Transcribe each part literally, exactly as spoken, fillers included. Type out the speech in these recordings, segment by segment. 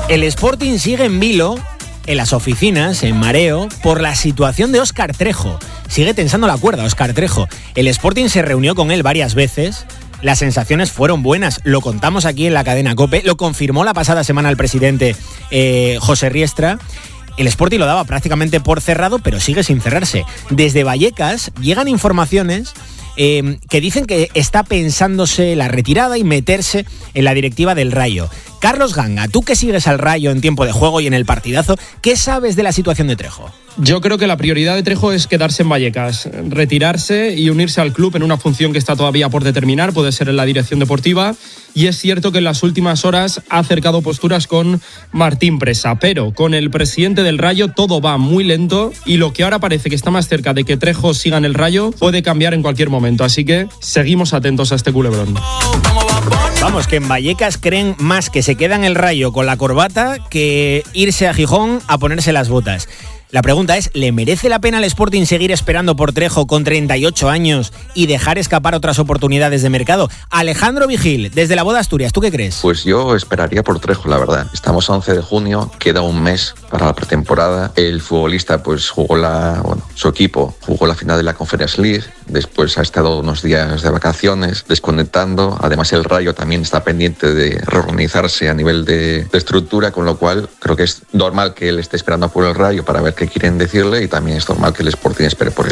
El Sporting sigue en vilo, en las oficinas, en mareo, por la situación de Óscar Trejo. Sigue tensando la cuerda Óscar Trejo. El Sporting se reunió con él varias veces. Las sensaciones fueron buenas, lo contamos aquí en la cadena COPE, lo confirmó la pasada semana el presidente eh, José Riestra. El Sporting lo daba prácticamente por cerrado, pero sigue sin cerrarse. Desde Vallecas llegan informaciones eh, que dicen que está pensándose la retirada y meterse en la directiva del Rayo. Carlos Ganga, tú que sigues al Rayo en tiempo de juego y en el partidazo, ¿qué sabes de la situación de Trejo? Yo creo que la prioridad de Trejo es quedarse en Vallecas, retirarse y unirse al club en una función que está todavía por determinar, puede ser en la dirección deportiva, y es cierto que en las últimas horas ha acercado posturas con Martín Presa, pero con el presidente del Rayo todo va muy lento y lo que ahora parece que está más cerca de que Trejo siga en el Rayo puede cambiar en cualquier momento, así que seguimos atentos a este culebrón. Vamos, que en Vallecas creen más que se queda en el Rayo con la corbata que irse a Gijón a ponerse las botas. La pregunta es, ¿le merece la pena al Sporting seguir esperando por Trejo con treinta y ocho años y dejar escapar otras oportunidades de mercado? Alejandro Vigil, desde la Boda Asturias, ¿tú qué crees? Pues yo esperaría por Trejo, la verdad. Estamos a once de junio, queda un mes para la pretemporada. El futbolista pues jugó la, bueno, su equipo jugó la final de la Conference League, después ha estado unos días de vacaciones, desconectando. Además el Rayo también está pendiente de reorganizarse a nivel de, de estructura, con lo cual creo que es normal que él esté esperando por el Rayo para ver qué quieren decirle, y también es normal que el Sporting espere por él.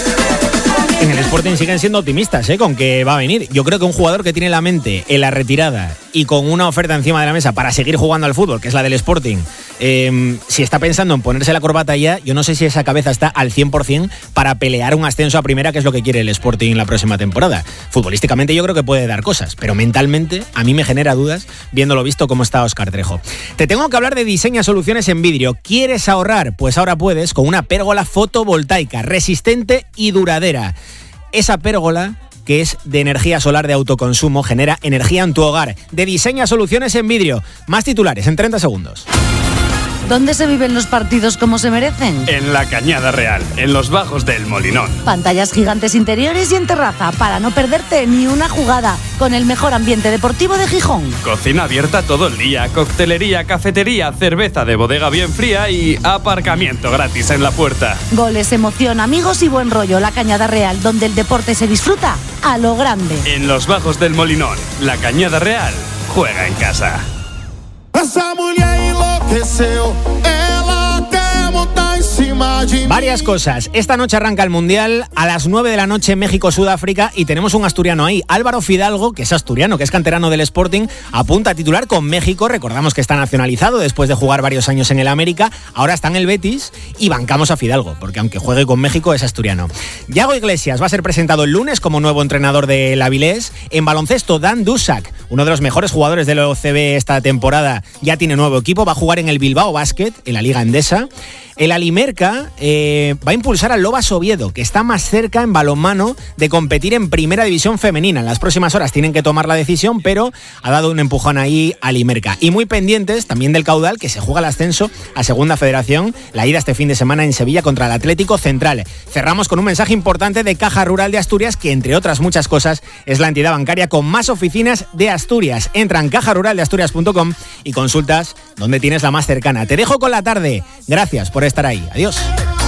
En el Sporting siguen siendo optimistas, ¿eh? Con que va a venir. Yo creo que un jugador que tiene la mente en la retirada y con una oferta encima de la mesa para seguir jugando al fútbol, que es la del Sporting, eh, si está pensando en ponerse la corbata ya, yo no sé si esa cabeza está al cien por ciento para pelear un ascenso a primera, que es lo que quiere el Sporting la próxima temporada. Futbolísticamente yo creo que puede dar cosas, pero mentalmente a mí me genera dudas viéndolo visto cómo está Óscar Trejo. Te tengo que hablar de Diseña Soluciones en Vidrio. ¿Quieres ahorrar? Pues ahora puedes con una pérgola fotovoltaica resistente y duradera. Esa pérgola, que es de energía solar de autoconsumo, genera energía en tu hogar. De Diseña Soluciones en Vidrio. Más titulares en treinta segundos. ¿Dónde se viven los partidos como se merecen? En la Cañada Real, en los bajos del Molinón. Pantallas gigantes interiores y en terraza, para no perderte ni una jugada, con el mejor ambiente deportivo de Gijón. Cocina abierta todo el día, coctelería, cafetería, cerveza de bodega bien fría y aparcamiento gratis en la puerta. Goles, emoción, amigos y buen rollo. La Cañada Real, donde el deporte se disfruta a lo grande. En los bajos del Molinón, la Cañada Real juega en casa. Varias cosas. Esta noche arranca el Mundial a las nueve de la noche, México-Sudáfrica, y tenemos un asturiano ahí. Álvaro Fidalgo, que es asturiano, que es canterano del Sporting, apunta a titular con México. Recordamos que está nacionalizado después de jugar varios años en el América. Ahora está en el Betis y bancamos a Fidalgo, porque aunque juegue con México es asturiano. Yago Iglesias va a ser presentado el lunes como nuevo entrenador del Avilés. En baloncesto, Dan Dusak, uno de los mejores jugadores del O C B esta temporada, ya tiene nuevo equipo. Va a jugar en el Bilbao Basket, en la Liga Endesa. El Alimerca eh, va a impulsar al Lobas Oviedo, que está más cerca en balonmano de competir en Primera División Femenina. En las próximas horas tienen que tomar la decisión, pero ha dado un empujón ahí al Alimerca. Y muy pendientes también del Caudal, que se juega el ascenso a Segunda Federación, la ida este fin de semana en Sevilla contra el Atlético Central. Cerramos con un mensaje importante de Caja Rural de Asturias, que entre otras muchas cosas es la entidad bancaria con más oficinas de Asturias. Entra en caja rural de asturias punto com y consultas dónde tienes la más cercana. Te dejo con la tarde. Gracias por estar ahí. Adiós.